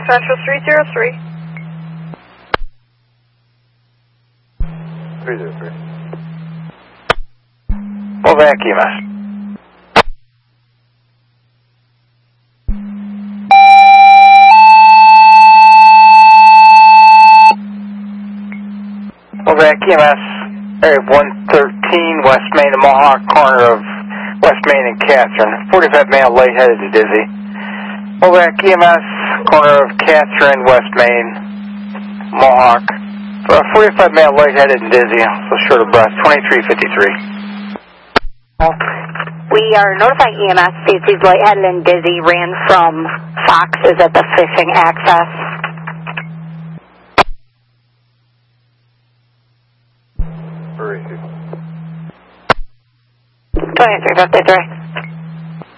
Central 303. 303. Movac EMS. Movac EMS, area 113, West Main and Mohawk, corner of West Main and Catherine. 45 male, lightheaded and dizzy. Movac EMS, corner of Catherine, West Main, Mohawk. 45 male, lightheaded and dizzy, so short of breath, 2353. We are notifying EMS, he's lightheaded and dizzy, ran from Fox, is at the fishing access. Where is he? 2353.